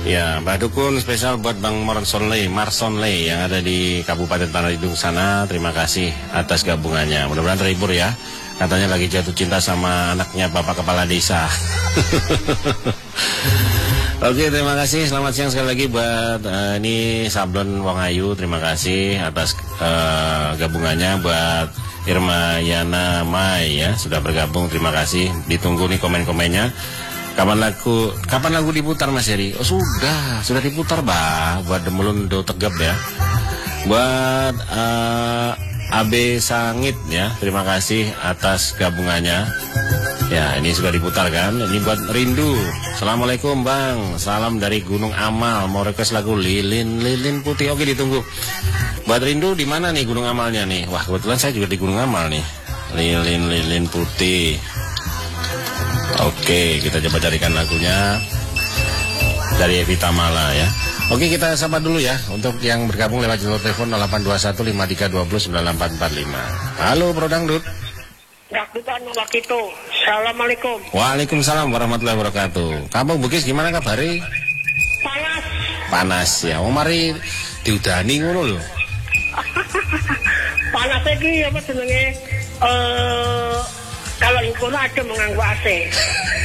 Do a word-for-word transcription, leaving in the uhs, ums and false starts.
Ya, Mbak Dukun spesial buat Bang Marsonle, Marsonle yang ada di Kabupaten Tanah Hidung sana. Terima kasih atas gabungannya. Mudah-mudahan terhibur ya. Katanya lagi jatuh cinta sama anaknya Bapak Kepala Desa. Oke, terima kasih. Selamat siang sekali lagi buat uh, ini Sablon Wangayu. Terima kasih atas uh, gabungannya buat Irma Yana Mai ya, sudah bergabung. Terima kasih. Ditunggu nih komen-komennya. Kapan lagu kapan lagu diputar Mas Heri? Oh sudah, sudah diputar bah. Buat Demelun Do Tegap ya. Buat uh, A B Sangit ya. Terima kasih atas gabungannya. Ya, ini sudah diputar kan. Ini buat Rindu. Assalamualaikum Bang. Salam dari Gunung Amal. Mau request lagu Lilin Lilin Putih. Oke, ditunggu. Buat Rindu di mana nih Gunung Amalnya nih? Wah, kebetulan saya juga di Gunung Amal nih. Lilin Lilin Putih. Oke, kita coba carikan lagunya dari Evita Mala ya. Oke, kita sapa dulu ya untuk yang bergabung lewat jalur telepon nol delapan dua satu lima tiga dua nol sembilan delapan empat lima. Halo Bro Dangdut. Dangdutan waktu itu. Assalamualaikum. Waalaikumsalam warahmatullahi wabarakatuh. Kampung Bugis gimana kabari? Panas. Panas ya. Oh mari diudani ngono lho. Panas iki apa jenenge? Eh kalau iku ada menganggo A C.